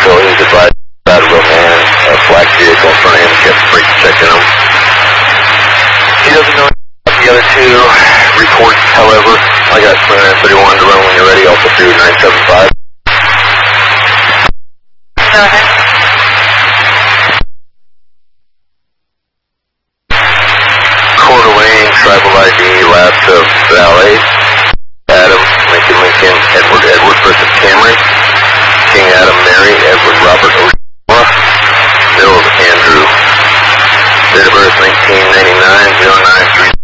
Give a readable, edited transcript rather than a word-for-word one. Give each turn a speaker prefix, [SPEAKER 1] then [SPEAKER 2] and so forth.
[SPEAKER 1] vehicle. He was advised about a man, a black vehicle in front of him, kept brake checking him. He doesn't know about the other two reports, however. I got 2931 to run when you're ready, also through 975. Coeur d'Alene, Tribal ID, last of Valet. Adam, Lincoln, Edward versus Cameron. King Adam, Mary, Edward, Robert, Oshima. Middle of Andrew. Date of birth 1999, 093.